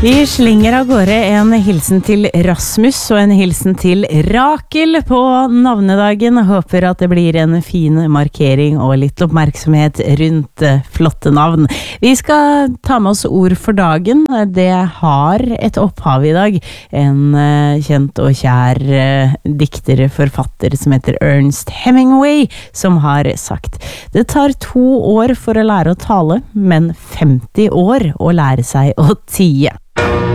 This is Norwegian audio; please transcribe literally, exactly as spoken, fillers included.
Vi slinger av gårde en hilsen til Rasmus og en hilsen til Rakel på navnedagen. Håper at det blir en fin markering og litt oppmerksomhet rundt flotte navn. Vi skal ta med oss ord for dagen. Det har et opphav i dag. En kjent og kjær dikter, forfatter som heter Ernest Hemingway, som har sagt: det tar to år for å lære å tale, men femti år å lære seg å tie.